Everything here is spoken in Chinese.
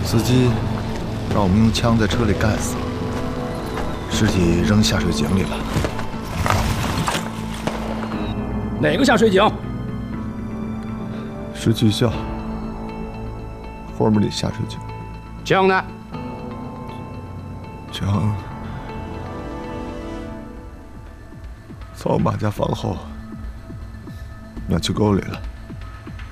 司机让我们用枪在车里干死了，尸体扔下水井里了。 哪个下水井？ 是技校，Formerly 下水井。 枪呢？ 枪放我马家房后，暖气沟里了。